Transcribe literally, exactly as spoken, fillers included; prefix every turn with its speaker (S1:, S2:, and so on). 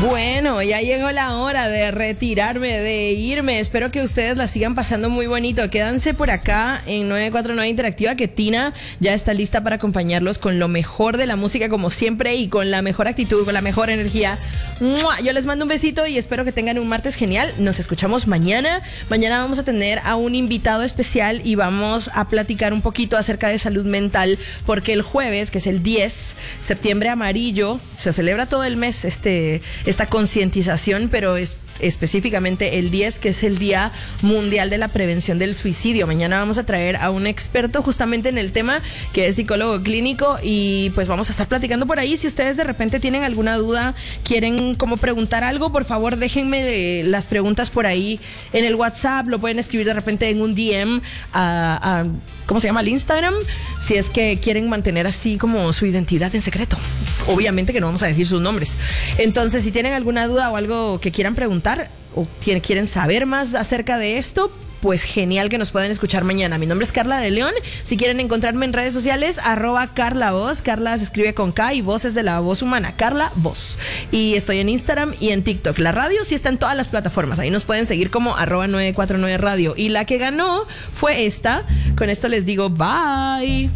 S1: Bueno, ya llegó la hora de retirarme, de irme. Espero que ustedes la sigan pasando muy bonito. Quédense por acá en nueve cuatro nueve Interactiva, que Tina ya está lista para acompañarlos con lo mejor de la música, como siempre, y con la mejor actitud, con la mejor energía. ¡Mua! Yo les mando un besito y espero que tengan un martes genial. Nos escuchamos mañana. Mañana vamos a tener a un invitado especial y vamos a platicar un poquito acerca de salud mental, porque el jueves, que es el diez, septiembre amarillo, se celebra todo el mes este esta concientización, pero es específicamente el diez, que es el Día Mundial de la Prevención del Suicidio. Mañana vamos a traer a un experto justamente en el tema, que es psicólogo clínico, y pues vamos a estar platicando por ahí. Si ustedes de repente tienen alguna duda, quieren como preguntar algo, por favor déjenme eh, las preguntas por ahí en el WhatsApp, lo pueden escribir de repente en un D M a, a ¿cómo se llama? Al Instagram, si es que quieren mantener así como su identidad en secreto. Obviamente que no vamos a decir sus nombres. Entonces, si tienen alguna duda o algo que quieran preguntar o quieren saber más acerca de esto, pues genial que nos pueden escuchar mañana. Mi nombre es Carla de León. Si quieren encontrarme en redes sociales, arroba Carla Voz. Carla se escribe con K y voz es de la voz humana. Carla Voz. Y estoy en Instagram y en TikTok. La radio sí está en todas las plataformas. Ahí nos pueden seguir como arroba nueve cuatro nueve radio. Y la que ganó fue esta. Con esto les digo bye.